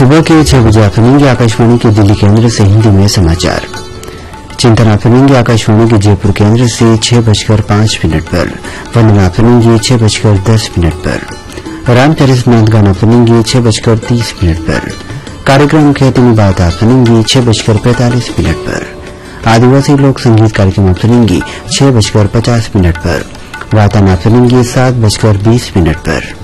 सुबह के 6 बजे आप सुनेंगे आकाशवाणी के दिल्ली केंद्र से हिंदी में समाचार। चिंतन आप सुनेंगे आकाशवाणी के जयपुर केंद्र से 6:05 पर। वंदना आप सुनेंगे 6:10 पर। राम चरितमृत गाना सुनेंगे 6:30 पर। कार्यक्रम कहते में बात आप सुनेंगे 6:45 पर। आदिवासी लोक संगीत कार्यक्रम आप सुनेंगे 6:50 पर। वार्ता आप सुनेंगे 7:20 पर।